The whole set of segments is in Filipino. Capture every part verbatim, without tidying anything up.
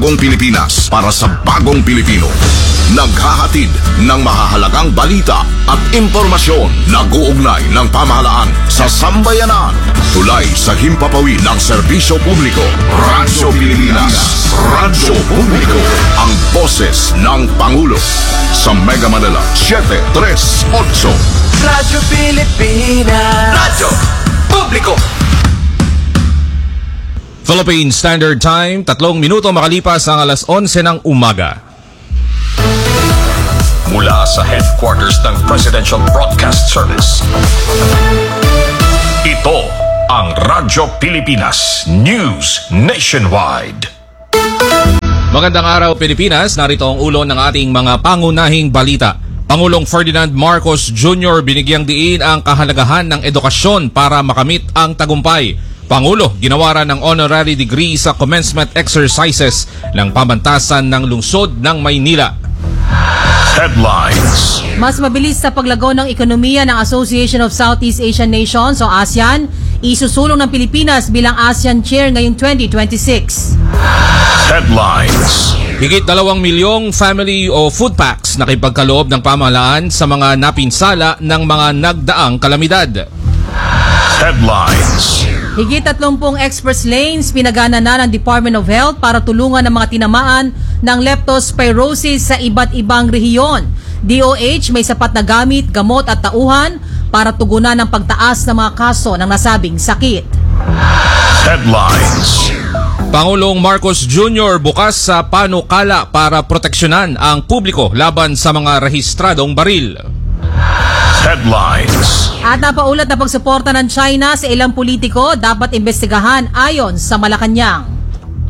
bagong Pilipinas para sa bagong Pilipino. Naghahatid ng mahahalagang balita at impormasyon na guugnay ng pamahalaan sa sambayanan. Tulay sa himpapawid ng serbisyo publiko. Radyo Pilipinas. Radyo Publiko. Ang boses ng Pangulo. Sa Mega Manila, seven three eight. Radyo Pilipinas. Radyo Publiko. Philippine Standard Time, tatlong minuto makalipas ang alas onse ng umaga. Mula sa headquarters ng Presidential Broadcast Service. Ito ang Radyo Pilipinas News Nationwide. Magandang araw Pilipinas, narito ang ulo ng ating mga pangunahing balita. Pangulong Ferdinand Marcos Junior binigyang diin ang kahalagahan ng edukasyon para makamit ang tagumpay. Pangulo, ginawaran ng honorary degree sa commencement exercises ng pamantasan ng lungsod ng Maynila. Headlines. Mas mabilis sa paglago ng ekonomiya ng Association of Southeast Asian Nations o ASEAN, isusulong ng Pilipinas bilang ASEAN Chair ngayong twenty twenty-six. Headlines. Higit dalawang milyong family o food packs na nakipagkaloob ng pamahalaan sa mga napinsala ng mga nagdaang kalamidad. Headlines. Higit tatlumpung express lanes pinagana na ng Department of Health para tulungan ang mga tinamaan ng leptospirosis sa iba't ibang rehiyon. D O H may sapat na gamit, gamot at tauhan para tugunan ang pagtaas ng mga kaso ng nasabing sakit. Headlines. Pangulong Marcos Junior bukas sa panukala para proteksyonan ang publiko laban sa mga rehistradong baril. Headlines. At napaulat na pagsuporta ng China sa ilang politiko dapat imbestigahan ayon sa Malacanang.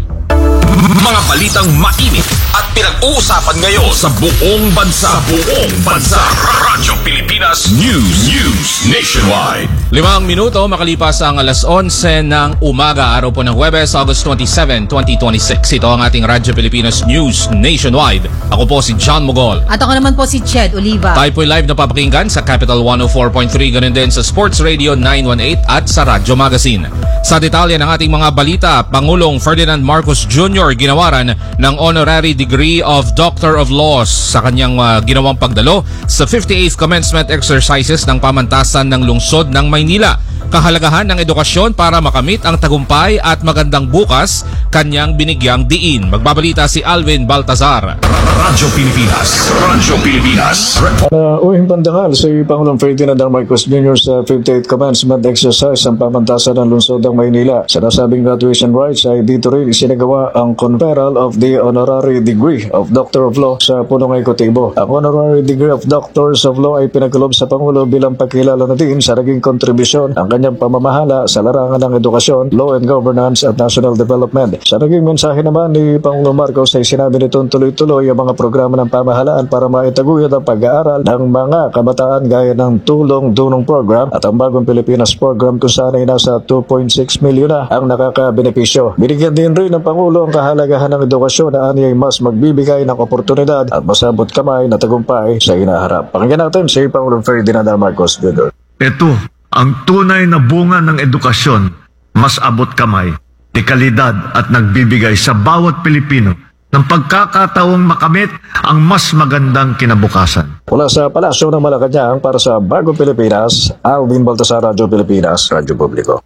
Mga balitang mainit at pinag-uusapan ngayon sa buong bansa. Sa buong bansa. Radyo Pilipinas News. News Nationwide. Limang minuto makalipas ang alas onse ng umaga, araw po ng Huwebes, August twenty-seven, twenty twenty-six. Ito ang ating Radyo Pilipinas News Nationwide. Ako po si John Mogol. At ako naman po si Ched Oliva. Tayo po'y live na papakinggan sa Capital one oh four point three, ganun din sa Sports Radio nine one eight at sa Radyo Magazine. Sa detalye ng ating mga balita, Pangulong Ferdinand Marcos Junior ginawaran ng Honorary Degree of Doctor of Laws sa kanyang uh, ginawang pagdalo sa fifty-eighth Commencement Exercises ng pamantasan ng lungsod ng Maynila. Kahalagahan ng edukasyon para makamit ang tagumpay at magandang bukas, kanyang binigyang diin. Magbabalita si Alvin Baltazar. Radyo Pilipinas. Radyo Pilipinas. Uh, Uwing pandangal si Pangulong Ferdinand Marcos Junior sa fifty-eighth Commencement Exercise ng pamantasan ng lungsod ng Maynila. Sa nasabing graduation rites ay dito rin isinagawa ang conferral of the Honorary Degree of Doctor of Law sa punong ekutibo. Ang Honorary Degree of Doctors of Law ay pinagkaloob sa Pangulo bilang pagkilala na din sa naging kontribusyon ang kanyang pamamahala sa larangan ng edukasyon, law and governance at national development. Sa naging mensahe naman ni Pangulong Marcos ay sinabi nitong tuloy-tuloy ang mga programa ng pamahalaan para maitaguyod ang pag-aaral ng mga kabataan gaya ng Tulong Dunong Program at ang Bagong Pilipinas Program kung saan ay nasa two point six milyon na ang nakakabenepisyo. Binigyan din rin ng Pangulo ang kahalagahan ng edukasyon na aniyay mas magbibigay ng oportunidad at masabot kamay na tagumpay sa inaharap. Pakinggan natin si Pangulong Ferdinand Marcos Junior Ito ang tunay na bunga ng edukasyon, mas abot kamay, dekalidad at nagbibigay sa bawat Pilipino ng pagkakataong makamit ang mas magandang kinabukasan. Mula sa Palasyo ng Malacanang para sa Bagong Pilipinas, Alvin Baltasar, Radyo Pilipinas, Radyo Publiko.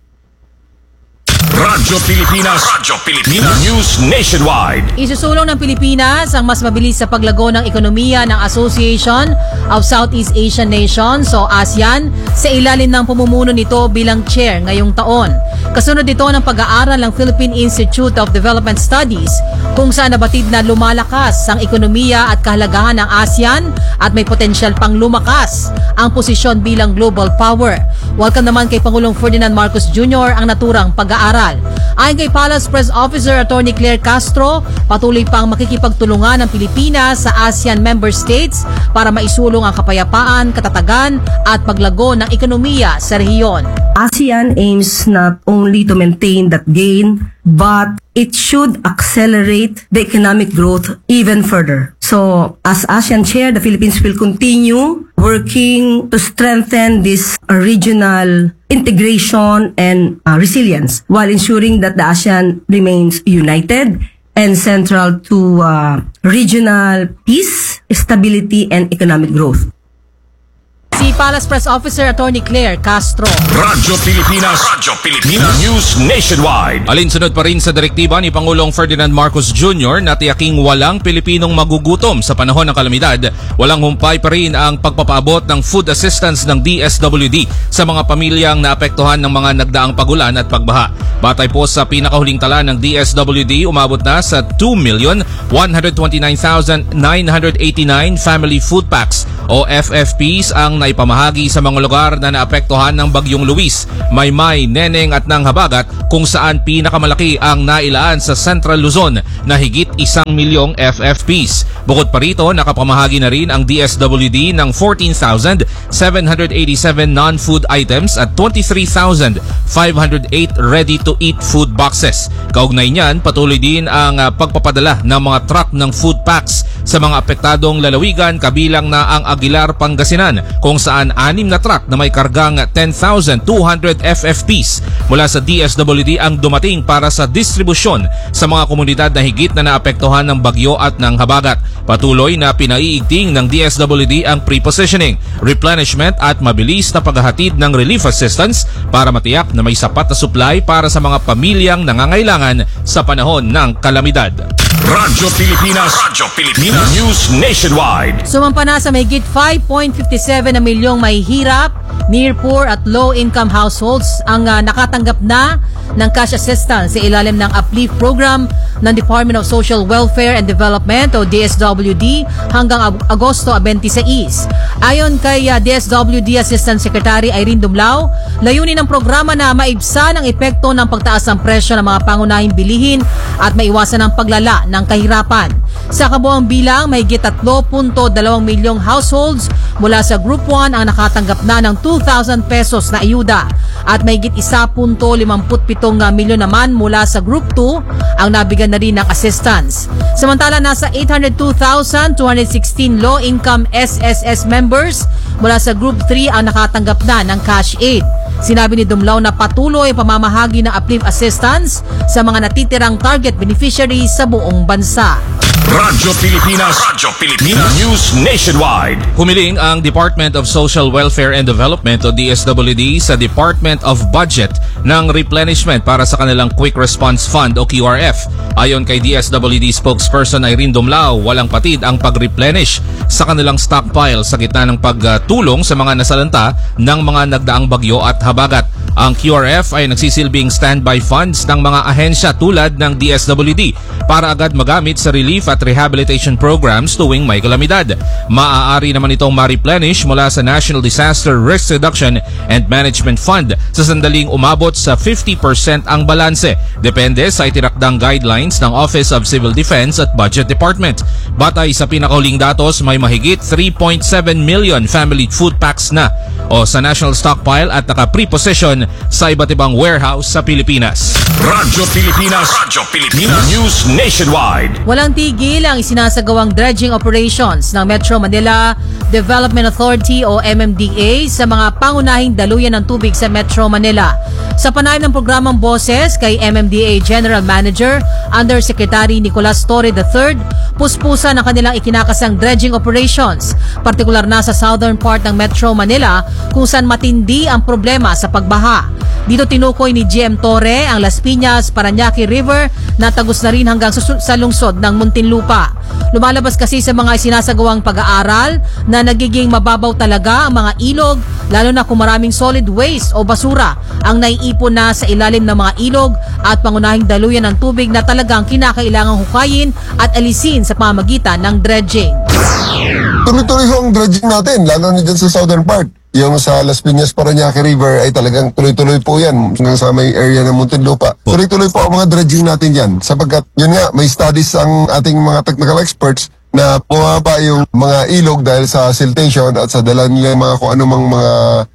Radyo Pilipinas. Radyo Pilipinas News Nationwide. Isusulong ng Pilipinas ang mas mabilis sa paglago ng ekonomiya ng Association of Southeast Asian Nations o ASEAN sa ilalim ng pamumuno nito bilang chair ngayong taon. Kasunod ito ng pag-aaral ng Philippine Institute of Development Studies kung saan nabatid na lumalakas ang ekonomiya at kahalagahan ng ASEAN at may potensyal pang lumakas ang posisyon bilang global power. Welcome naman kay Pangulong Ferdinand Marcos Junior ang naturang pag-aaral. Ayon kay Palace Press Officer Attorney Claire Castro, patuloy pang makikipagtulungan ng Pilipinas sa ASEAN member states para maisulong ang kapayapaan, katatagan at paglago ng ekonomiya sa rehiyon. ASEAN aims not only to maintain that gain, but it should accelerate the economic growth even further. So, as ASEAN Chair, the Philippines will continue working to strengthen this uh, regional integration and uh, resilience while ensuring that the ASEAN remains united and central to uh, regional peace, stability, and economic growth. Si Palace Press Officer Attorney Claire Castro. Radyo Pilipinas. Radyo Pilipinas. News Nationwide. Alinsunod pa rin sa direktiba ni Pangulong Ferdinand Marcos Junior na tiyaking walang Pilipinong magugutom sa panahon ng kalamidad, walang humpay pa rin ang pagpapaabot ng food assistance ng D S W D sa mga pamilyang naapektuhan ng mga nagdaang pagulan at pagbaha. Batay po sa pinakahuling tala ng D S W D, umabot na sa two million one hundred twenty-nine thousand nine hundred eighty-nine family food packs o F F Ps ang naipamahagi sa mga lugar na naapektuhan ng Bagyong Luis, Maymay, Neneng at Nang Habagat, kung saan pinakamalaki ang nailaan sa Central Luzon na higit isang milyong F F Ps. Bukod pa rito, nakapamahagi na rin ang D S W D ng fourteen thousand seven hundred eighty-seven non-food items at twenty-three thousand five hundred eight ready-to-eat food boxes. Kaugnay niyan, patuloy din ang uh, pagpapadala ng mga truck ng food packs sa mga apektadong lalawigan, kabilang na ang Aguilar, Pangasinan, kung saan anim na truck na may kargang ten thousand two hundred F F Ps mula sa D S W D ang dumating para sa distribusyon sa mga komunidad na higit na naapektuhan ng bagyo at ng habagat. Patuloy na pinaiigting ng D S W D ang pre-positioning, replenishment at mabilis na paghahatid ng relief assistance para matiyak na may sapat na supply para sa mga pamilyang nangangailangan sa panahon ng kalamidad. Radyo Pilipinas. Radyo Pilipinas. News Nationwide. Sumampa na sa mahigit five point five seven na milyong mahihirap, near poor at low-income households ang uh, nakatanggap na ng cash assistance sa ilalim ng Uplift Program ng Department of Social Welfare and Development o D S W D hanggang Ag- Agosto twenty-six. Ayon kay uh, D S W D Assistant Secretary Irene Dumlao, layunin ng programa na maibsan ang epekto ng pagtaas ng presyo ng mga pangunahing bilihin at maiwasan ang paglala ng kahirapan. Sa kabuang bilang, mahigit three point two milyong households mula sa Group one ang nakatanggap na ng two thousand pesos na ayuda at mahigit one point five seven milyon naman mula sa Group two ang nabigyan na rin ng assistance. Samantala, nasa eight hundred two thousand two hundred sixteen low-income S S S members mula sa Group three ang nakatanggap na ng cash aid. Sinabi ni Dumlao na patuloy pamamahagi ng uplift assistance sa mga natitirang target beneficiaries sa buong bansa. Radyo Pilipinas. Radyo Pilipinas. News Nationwide. Humiling ang Department of Social Welfare and Development o D S W D sa Department of Budget ng replenishment para sa kanilang Quick Response Fund o Q R F. Ayon kay D S W D spokesperson Irene Dumlao, walang patid ang pag-replenish sa kanilang stockpile sa gitna ng pagtulong sa mga nasalanta ng mga nagdaang bagyo at habagat. Ang Q R F ay nagsisilbing standby funds ng mga ahensya tulad ng D S W D para agad magamit sa relief at rehabilitation programs tuwing may kalamidad. Maaari naman itong ma-replenish mula sa National Disaster Risk Reduction and Management Fund sa sandaling umabot sa fifty percent ang balanse. Depende sa itinakdang guidelines ng Office of Civil Defense at Budget Department. Batay sa pinakahuling datos, may mahigit three point seven million family food packs na o sa national stockpile at naka-preposition sa iba't ibang warehouse sa Pilipinas. Radyo Pilipinas. Radyo Pilipinas. News Nationwide. Walang tigil ang isinasagawang dredging operations ng Metro Manila Development Authority o M M D A sa mga pangunahing daluyan ng tubig sa Metro Manila. Sa panayam ng programang Boses kay M M D A General Manager Undersecretary Nicolas Torre the third, puspusan ang kanilang ikinakasang dredging operations, partikular na sa southern part ng Metro Manila kung saan matindi ang problema sa pagbaha. Dito tinukoy ni G M Torre ang Las Piñas, Parañaque River na tagos na rin hanggang sa lungsod ng Muntinlupa. Lumalabas kasi sa mga sinasagawang pag-aaral na nagiging mababaw talaga ang mga ilog, lalo na kung maraming solid waste o basura ang naiipon na sa ilalim ng mga ilog at pangunahing daluyan ng tubig na talagang kinakailangang hukayin at alisin sa pamamagitan ng dredging. Tuloy-tuloy ho ang dredging natin, lalo na dyan sa southern part. Yung sa Las Piñas, Parañaque River ay talagang tuloy-tuloy po yan hanggang sa may area ng Muntinlupa. Tuloy-tuloy po ang mga dredging natin yan sapagkat yun nga, may studies ang ating mga technical experts na bumaba yung mga ilog dahil sa siltation at sa dala nila mga kung anumang mga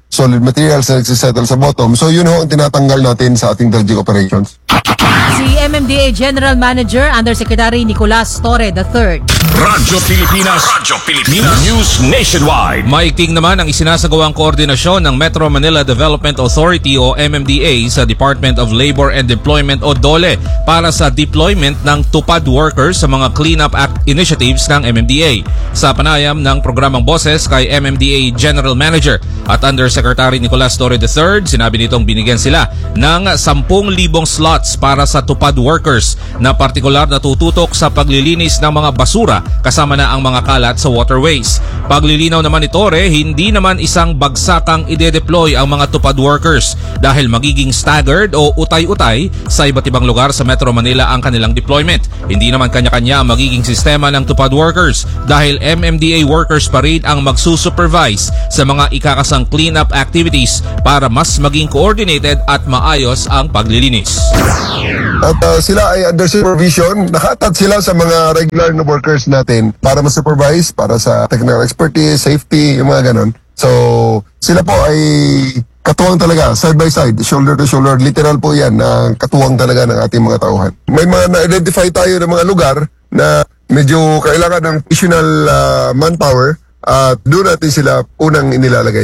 solid materials na nagsisettle sa bottom. So yun ho ang tinatanggal natin sa ating dredging operations. Si M M D A General Manager Undersecretary Nicolas Torre the third. Radyo Pilipinas, Radyo Pilipinas, News Nationwide. Maigting naman ang isinasagawang koordinasyon ng Metro Manila Development Authority o M M D A sa Department of Labor and Employment o DOLE para sa deployment ng tupad workers sa mga cleanup act initiatives ng M M D A. Sa panayam ng programang boses kay M M D A General Manager at Undersecretary Nicolas Torre the third, sinabi nitong binigyan sila ng ten libong slots para sa tupad workers na partikular na tututok sa paglilinis ng mga basura kasama na ang mga kalat sa waterways. Paglilinaw naman ni Torre, hindi naman isang bagsakang ide-deploy ang mga tupad workers dahil magiging staggered o utay-utay sa iba't ibang lugar sa Metro Manila ang kanilang deployment. Hindi naman kanya-kanya ang magiging sistema ng tupad workers dahil M M D A workers pa rin ang magsusupervise sa mga ikakasang cleanup activities para mas maging coordinated at maayos ang paglilinis. At uh, sila ay under supervision, nakatat sila sa mga regular na workers natin para ma-supervise, para sa technical expertise, safety, yung mga ganon. So, sila po ay katuwang talaga, side by side, shoulder to shoulder, literal po yan, na katuwang talaga ng ating mga tauhan. May mga na-identify tayo ng mga lugar na medyo kailangan ng additional uh, manpower at doon natin sila unang inilalagay.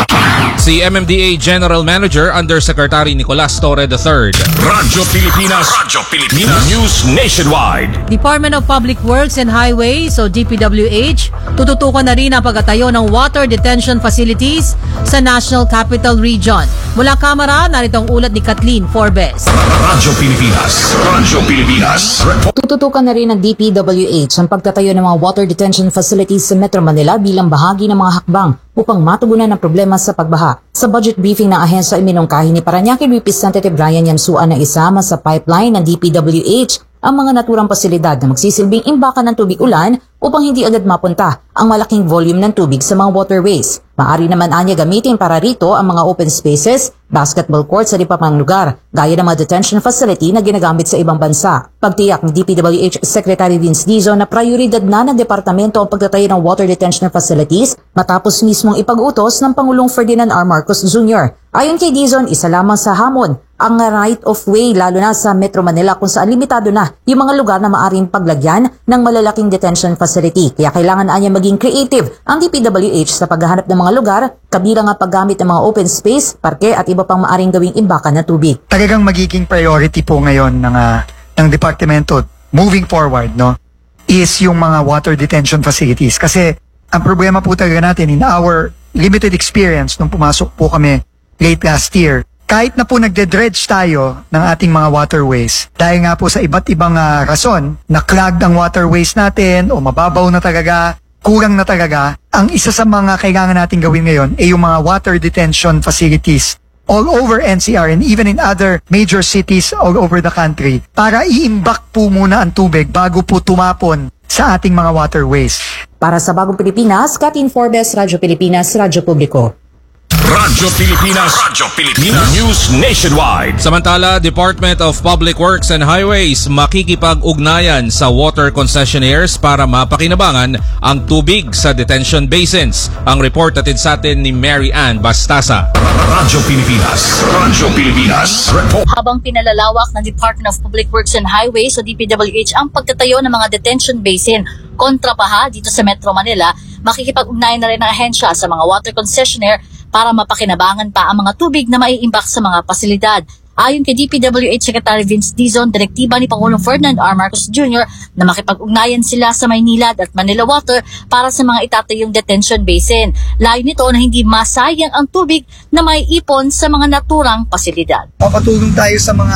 Si M M D A General Manager Undersecretary Nicolas Torre the third. Radyo Pilipinas, Radyo Pilipinas, News Nationwide. Department of Public Works and Highways o D P W H, tututukan na rin ang pagtatayo ng water detention facilities sa National Capital Region. Mula kamera, narito ang ulat ni Kathleen Forbes. Radyo Pilipinas, Radyo Pilipinas. Tututukan na rin ng D P W H ang pagtatayo ng mga water detention facilities sa Metro Manila bilang bahagi ng mga hakbang upang matugunan ang problema sa pagbaha. Sa budget briefing ng ahensya iminungkahi ni Parañaque Representative Brian Yansuan na isama sa pipeline ng D P W H ang mga naturang pasilidad na magsisilbing imbakan ng tubig ulan upang hindi agad mapunta ang malaking volume ng tubig sa mga waterways. Maaari naman anya gamitin para rito ang mga open spaces, basketball courts sa iba pang lugar, gaya ng mga detention facility na ginagamit sa ibang bansa. Pagtiyak ni D P W H Secretary Vince Dizon na prioridad na ng departamento ang pagtatayo ng water detention facilities matapos mismong ipag-utos ng Pangulong Ferdinand R. Marcos Junior Ayon kay Dizon, isa lamang sa hamon ang right of way lalo na sa Metro Manila kung saan limitado na yung mga lugar na maaaring paglagyan ng malalaking detention facility. Kaya kailangan anya maging creative ang D P W H sa paghahanap ng mga lugar, kabilang ang paggamit ng mga open space, parke at iba pang maaaring gawing imbakan na tubig. Talagang magiging priority po ngayon ng, uh, ng departamento moving forward, no, is yung mga water detention facilities. Kasi ang problema po talaga natin in our limited experience nung pumasok po kami late last year, kahit na po nagde-dredge tayo ng ating mga waterways, dahil nga po sa iba't ibang uh, rason, na clogged ang waterways natin o mababaw na talaga, kulang na talaga, ang isa sa mga kailangan natin gawin ngayon ay yung mga water detention facilities all over N C R and even in other major cities all over the country para iimbak po muna ang tubig bago po tumapon sa ating mga waterways. Para sa Bagong Pilipinas, Kathleen Forbes, Radyo Pilipinas, Radyo Publiko. Radyo Pilipinas, Radyo Pilipinas, News Nationwide. Samantala, Department of Public Works and Highways makikipag-ugnayan sa water concessionaires para mapakinabangan ang tubig sa detention basins. Ang report natin sa atin ni Mary Ann Bastasa. Radyo Pilipinas, Radyo Pilipinas. Report. Habang pinalalawak ng Department of Public Works and Highways o D P W H ang pagtatayo ng mga detention basin kontra paha dito sa Metro Manila, makikipag-ugnayan na rin ang ahensya sa mga water concessionaire para mapakinabangan pa ang mga tubig na maiimbak sa mga pasilidad. Ayon kay D P W H Secretary Vince Dizon, direktiba ni Pangulong Ferdinand R. Marcos Junior na makipag-ugnayan sila sa Maynilad at Manila Water para sa mga itatayong detention basin. Layo nito na hindi masayang ang tubig na maiipon sa mga naturang pasilidad. Papatulong tayo sa mga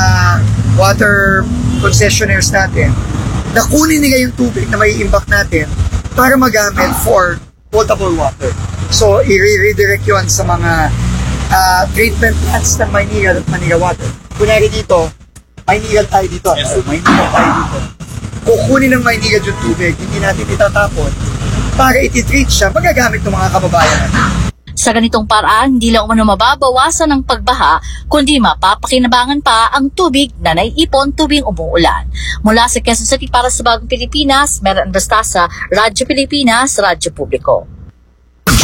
water concessionaires natin na kunin nila yung tubig na maiimbak natin para magamit for potable water. So, i-redirect yun sa mga uh, treatment plants ng Maynilad at Manila Water. Kunyari dito, Maynilad tayo dito. Yes, so, Maynilad tayo dito. Kukunin ng Maynilad yung tubig, hindi natin itatapon para ititreat siya, magagamit ng mga kababayan natin. Sa ganitong paraan, hindi lang umano mababawasan ang pagbaha, kundi mapapakinabangan pa ang tubig na naiipon tubing umuulan. Mula sa Quezon City para sa Bagong Pilipinas, Mary Ann Bastasa, Radyo Pilipinas, Radyo Publiko. Radyo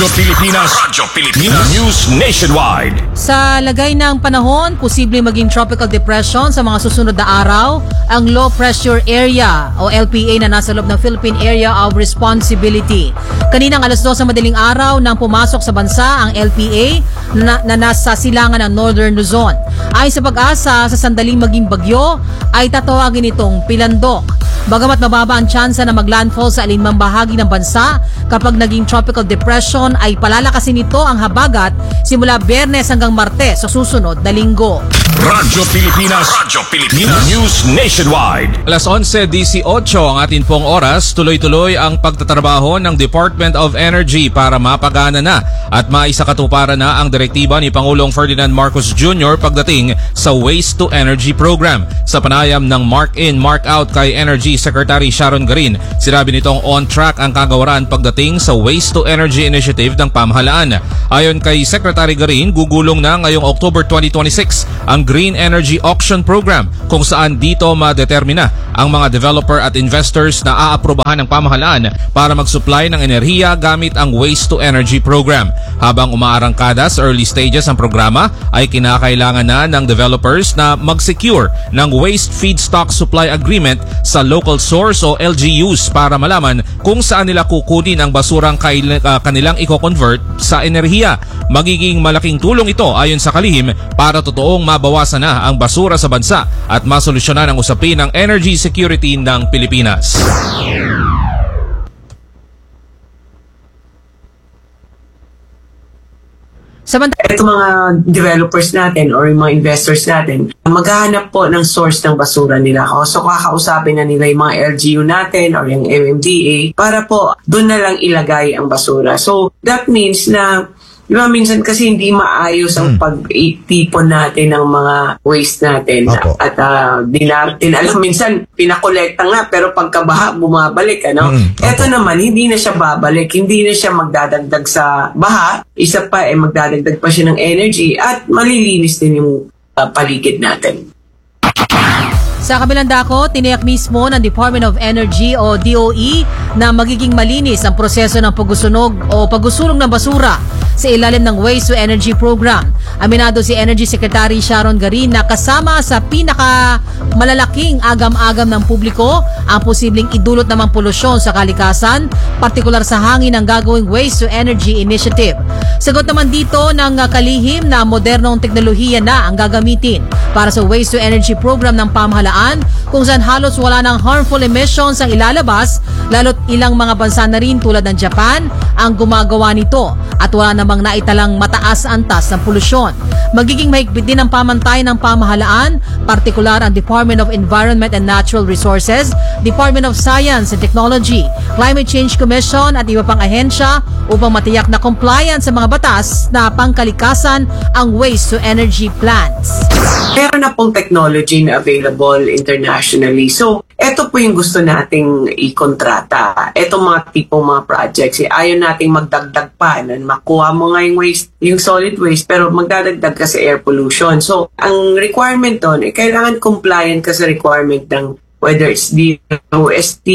Radyo Pilipinas. Radyo Pilipinas. News Nationwide. Sa lagay ng panahon, posibleng maging tropical depression sa mga susunod na araw ang low pressure area o L P A na nasa loob ng Philippine Area of Responsibility. Kaninang alas dos sa madaling araw nang pumasok sa bansa ang L P A na, na nasa silangan ng Northern Luzon. Ayon sa pag-asa, sa sandaling maging bagyo ay tatawagin itong pilandok. Bagamat mababa ang tsansa na maglandfall sa alinmang bahagi ng bansa, kapag naging tropical depression ay palalakasin nito ang habagat simula Biyernes hanggang Martes sa susunod na linggo. Radyo Pilipinas. Radyo Pilipinas. News Nationwide. Alas onse dieciocho ang atin pong oras, tuloy-tuloy ang pagtatrabaho ng Department of Energy para mapagana na at maisakatuparan na ang direktiba ni Pangulong Ferdinand Marcos Junior pagdating sa Waste to Energy Program. Sa panayam ng Mark In, Mark Out kay Energy Secretary Sharon Garin, sinabi nitong on track ang kagawaran pagdating sa Waste to Energy Initiative ng pamahalaan. Ayon kay Secretary Garin, gugulong na ngayong October twenty twenty-six ang Green Energy Auction Program kung saan dito madetermina ang mga developer at investors na aaprubahan ng pamahalaan para mag-supply ng enerhiya gamit ang Waste to Energy Program. Habang umaarangkada sa early stages ang programa, ay kinakailangan na ng developers na mag-secure ng Waste Feedstock Supply Agreement sa local source o L G Us para malaman kung saan nila kukunin ang basurang kail- uh, kanilang i-convert sa enerhiya. Magiging malaking tulong ito ayon sa kalihim para totoong mabawasan na ang basura sa bansa at masolusyonan ang usapin ng energy security ng Pilipinas. Samantala, ito mga developers natin or yung mga investors natin, maghahanap po ng source ng basura nila. So, kakausapin na nila yung mga L G U natin or yung M M D A para po doon na lang ilagay ang basura. So, that means na di ba, minsan kasi hindi maayos ang pag-itipon natin ng mga waste natin. Opo. At uh, di natin alam, minsan pinakolekta nga pero pagkabaha bumabalik. Ano? Mm, Ito naman, hindi na siya babalik. Hindi na siya magdadagdag sa baha. Isa pa, eh, magdadagdag pa siya ng energy at malilinis din yung uh, paligid natin. Sa kabilang dako, tiniyak mismo ng Department of Energy o D O E na magiging malinis ang proseso ng pagsusunog o pagsusunog ng basura sa ilalim ng Waste to Energy Program. Aminado si Energy Secretary Sharon Garin na kasama sa pinaka malalaking agam-agam ng publiko ang posibleng idulot namang polusyon sa kalikasan, partikular sa hangin ang gagawing Waste to Energy Initiative. Sagot naman dito ng kalihim na modernong teknolohiya na ang gagamitin para sa Waste to Energy Program ng pamahalaan kung saan halos wala ng harmful emissions ang ilalabas, lalo't ilang mga bansa na rin tulad ng Japan ang gumagawa nito at wala namang naitalang mataas antas ng polusyon. Magiging mahigpit din ang pamantayan ng pamahalaan, partikular ang Department of Environment and Natural Resources, Department of Science and Technology, Climate Change Commission at iba pang ahensya upang matiyak na compliance sa mga batas na pangkalikasan ang waste to energy plants. Meron na pong technology na available internationally. So, ito po yung gusto nating ikontrata. Ito mga tipong mga projects. Eh, ayaw nating magdagdag pa. Na makuha mo nga yung waste, yung solid waste, pero magdadagdag ka sa air pollution. So, ang requirement doon, eh, kailangan compliant ka sa requirement ng whether it's D O S T,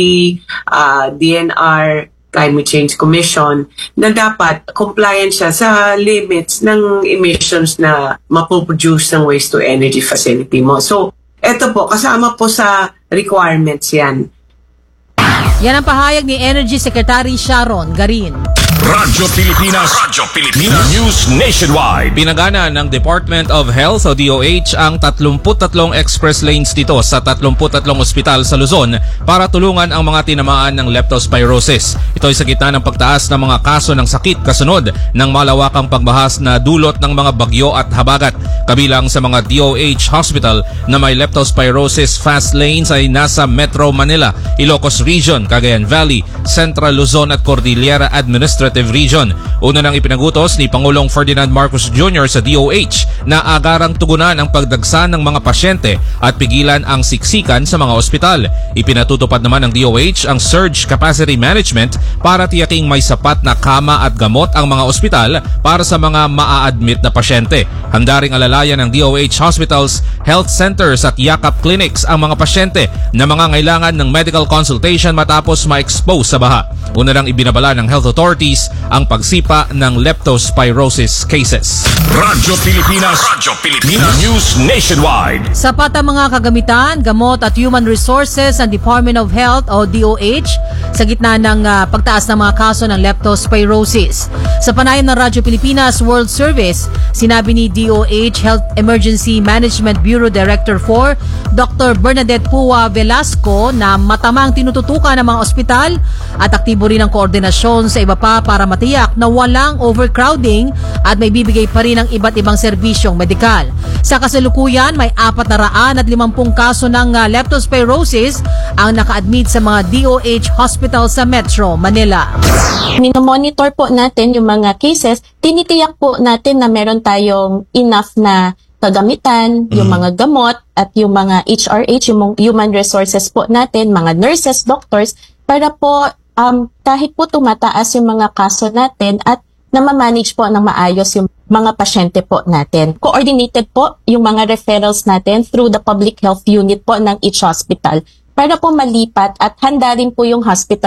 uh, D N R, Climate Change Commission, na dapat compliant siya sa limits ng emissions na mapoproduce ng waste to energy facility mo. So, eto po, kasama po sa requirements yan. Yan ang pahayag ni Energy Secretary Sharon Garin. Radyo Pilipinas. Radyo Pilipinas. News Nationwide. Pinagana ng Department of Health o D O H ang tatlumpu't tatlong express lanes dito sa tatlumpu't tatlong ospital sa Luzon para tulungan ang mga tinamaan ng leptospirosis. Ito ay sa gitna ng pagtaas ng mga kaso ng sakit kasunod ng malawakang pagbahas na dulot ng mga bagyo at habagat. Kabilang sa mga D O H hospital na may leptospirosis fast lanes ay nasa Metro Manila, Ilocos Region, Cagayan Valley, Central Luzon at Cordillera Administrative Region. Una nang ipinagutos ni Pangulong Ferdinand Marcos Junior sa D O H na agarang tugunan ang pagdagsa ng mga pasyente at pigilan ang siksikan sa mga ospital. Ipinatutupad naman ng D O H ang surge capacity management para tiyaking may sapat na kama at gamot ang mga ospital para sa mga maa-admit na pasyente. Handa ring alalayan ng D O H hospitals, health centers at yakap clinics ang mga pasyente na mga ngailangan ng medical consultation matapos ma-expose sa baha. Una nang ibinabala ng health authorities mabilis ang pagsipa ng leptospirosis cases. Radyo Pilipinas, Radyo Pilipinas News Nationwide. Sapat ang mga kagamitan, gamot at human resources ng Department of Health o D O H sa gitna ng uh, pagtaas ng mga kaso ng leptospirosis. Sa panayam ng Radyo Pilipinas World Service, sinabi ni D O H Health Emergency Management Bureau Director four, Doctor Bernadette Pua Velasco, na matamang tinututukan ng mga ospital at aktibo rin ang koordinasyon sa iba pa para matiyak na walang overcrowding at may bibigay pa rin ng iba't ibang serbisyong medikal. Sa kasalukuyan, may apat na raan at limampung kaso ng uh, leptospirosis ang naka-admit sa mga D O H hospital sa Metro Manila. Minomonitor po natin yung mga cases, tinitiyak po natin na meron tayong enough na kagamitan, yung mga gamot at yung mga H R H, yung human resources po natin, mga nurses, doctors, para po um, kahit po tumataas yung mga kaso natin at na-manage po ng maayos yung mga pasyente po natin. Coordinated po yung mga referrals natin through the public health unit po ng each hospital para po malipat at handa rin po yung hospital